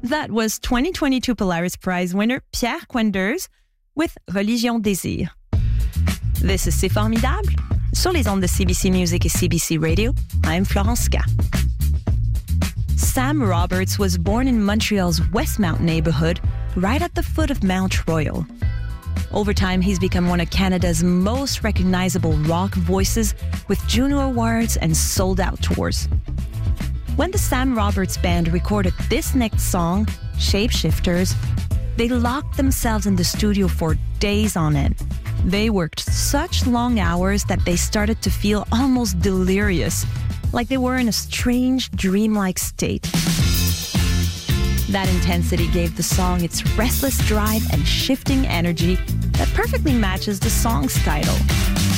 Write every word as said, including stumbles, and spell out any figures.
That was twenty twenty-two Polaris Prize winner Pierre Quenders with Religion Désir. This is C'est Formidable. Sur les ondes de C B C Music et C B C Radio, I'm Florence Ska. Sam Roberts was born in Montreal's Westmount neighborhood, right at the foot of Mount Royal. Over time, he's become one of Canada's most recognizable rock voices with Juno Awards and sold-out tours. When the Sam Roberts Band recorded this next song, Shapeshifters, they locked themselves in the studio for days on end. They worked such long hours that they started to feel almost delirious, like they were in a strange, dreamlike state. That intensity gave the song its restless drive and shifting energy that perfectly matches the song's title.